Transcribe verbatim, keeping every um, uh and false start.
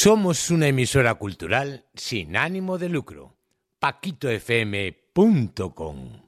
Somos una emisora cultural sin ánimo de lucro. paquito f m punto com